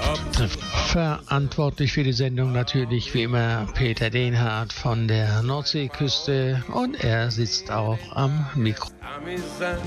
Verantwortlich für die Sendung natürlich wie immer Peter Dehnhardt von der Nordseeküste und er sitzt auch am Mikro.